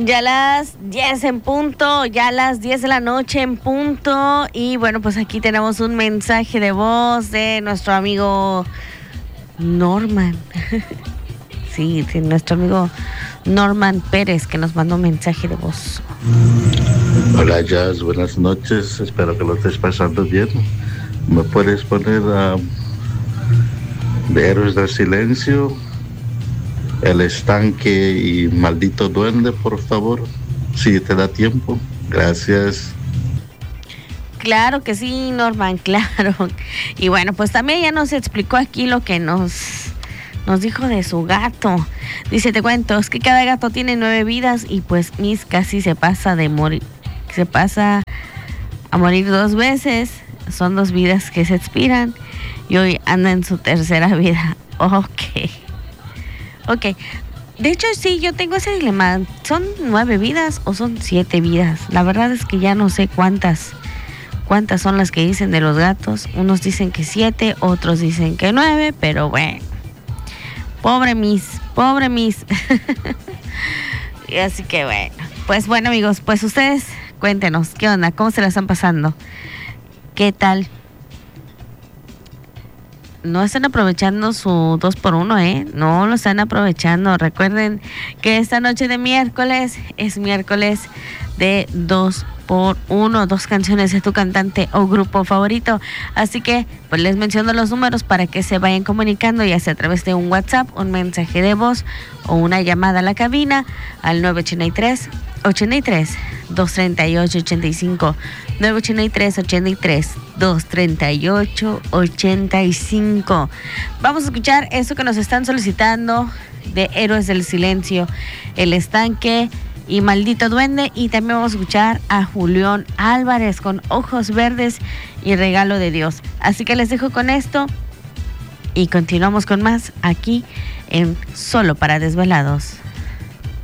Ya las 10 en punto, ya las 10 de la noche en punto. Y bueno, pues aquí tenemos un mensaje de voz de nuestro amigo Norman. Sí, nuestro amigo Norman Pérez, que nos mandó un mensaje de voz. Hola Jazz, buenas noches, espero que lo estés pasando bien. ¿Me puedes poner de Héroes del Silencio, El Estanque y Maldito Duende, por favor? Si te da tiempo, gracias. Claro que sí, Norman, claro. Y bueno, pues también ya nos explicó aquí lo que nos dijo de su gato. Dice, te cuento, es que cada gato tiene 9 vidas y pues Miss casi se pasa a morir 2 veces. Son 2 vidas que se expiran y hoy anda en su tercera vida. Ok. De hecho, sí, yo tengo ese dilema. ¿Son 9 vidas o son 7 vidas? La verdad es que ya no sé cuántas son las que dicen de los gatos. Unos dicen que 7, otros dicen que 9, pero bueno. Pobre Miss. Así que bueno. Pues bueno, amigos, pues ustedes cuéntenos, ¿qué onda? ¿Cómo se la están pasando? ¿Qué tal? No están aprovechando su 2x1, No lo están aprovechando. Recuerden que esta noche de miércoles es miércoles de 2x1, 2 canciones de tu cantante o grupo favorito. Así que pues les menciono los números para que se vayan comunicando, ya sea a través de un WhatsApp, un mensaje de voz o una llamada a la cabina al 983-238-85, 983-238-85. Vamos a escuchar eso que nos están solicitando de Héroes del Silencio, El Estanque y Maldito Duende. Y también vamos a escuchar a Julián Álvarez con Ojos Verdes y Regalo de Dios. Así que les dejo con esto y continuamos con más aquí en Solo para Desvelados.